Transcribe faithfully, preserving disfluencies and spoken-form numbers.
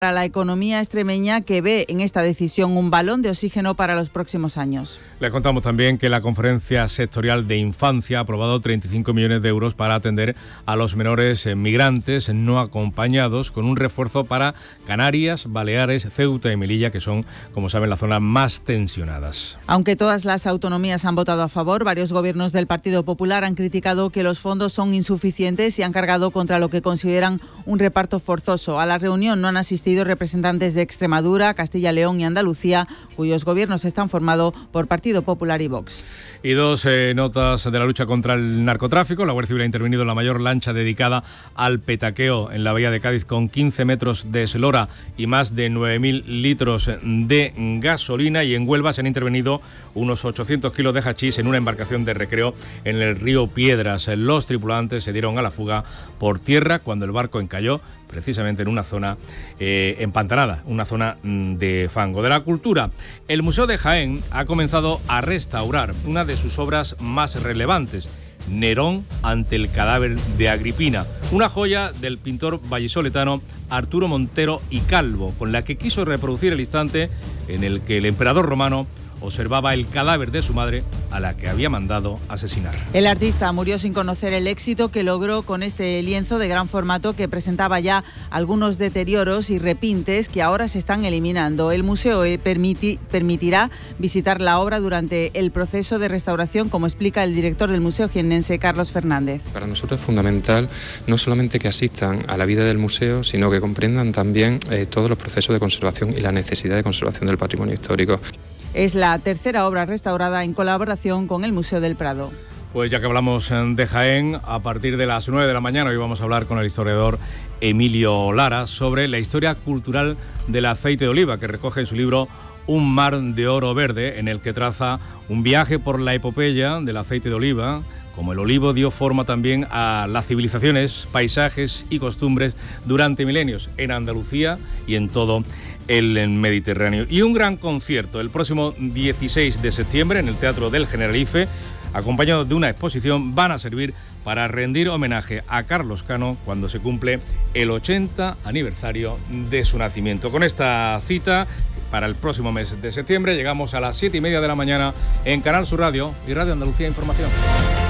Para la economía extremeña, que ve en esta decisión un balón de oxígeno para los próximos años. Le contamos también que la Conferencia Sectorial de Infancia ha aprobado treinta y cinco millones de euros para atender a los menores migrantes no acompañados, con un refuerzo para Canarias, Baleares, Ceuta y Melilla, que son, como saben, las zonas más tensionadas. Aunque todas las autonomías han votado a favor, varios gobiernos del Partido Popular han criticado que los fondos son insuficientes y han cargado contra lo que consideran un reparto forzoso. A la reunión no han asistido representantes de Extremadura, Castilla, León y Andalucía, cuyos gobiernos están formados por Partido Popular y Vox. Y dos eh, notas de la lucha contra el narcotráfico. La Guardia Civil ha intervenido en la mayor lancha dedicada al petaqueo en la bahía de Cádiz, con quince metros de eslora y más de nueve mil litros de gasolina. Y en Huelva se han intervenido unos ochocientos kilos de hachís en una embarcación de recreo en el río Piedras. Los tripulantes se dieron a la fuga por tierra cuando el barco encalló precisamente en una zona eh, empantanada, una zona de fango. De la cultura, el Museo de Jaén ha comenzado a restaurar una de sus obras más relevantes, Nerón ante el cadáver de Agripina, una joya del pintor vallisoletano Arturo Montero y Calvo, con la que quiso reproducir el instante en el que el emperador romano observaba el cadáver de su madre, a la que había mandado asesinar. El artista murió sin conocer el éxito que logró con este lienzo de gran formato, que presentaba ya algunos deterioros y repintes que ahora se están eliminando. El museo permiti- permitirá visitar la obra durante el proceso de restauración, como explica el director del Museo Jiennense, Carlos Fernández. Para nosotros es fundamental no solamente que asistan a la vida del museo, sino que comprendan también eh, todos los procesos de conservación y la necesidad de conservación del patrimonio histórico. Es la tercera obra restaurada en colaboración con el Museo del Prado. Pues ya que hablamos de Jaén, a partir de las nueve de la mañana hoy vamos a hablar con el historiador Emilio Lara sobre la historia cultural del aceite de oliva, que recoge en su libro Un mar de oro verde, en el que traza un viaje por la epopeya del aceite de oliva, como el olivo dio forma también a las civilizaciones, paisajes y costumbres durante milenios en Andalucía y en todo el Mediterráneo. Y un gran concierto el próximo dieciséis de septiembre en el Teatro del Generalife, acompañado de una exposición, van a servir para rendir homenaje a Carlos Cano cuando se cumple el ochenta aniversario de su nacimiento. Con esta cita, para el próximo mes de septiembre, llegamos a las siete y media de la mañana en Canal Sur Radio y Radio Andalucía Información.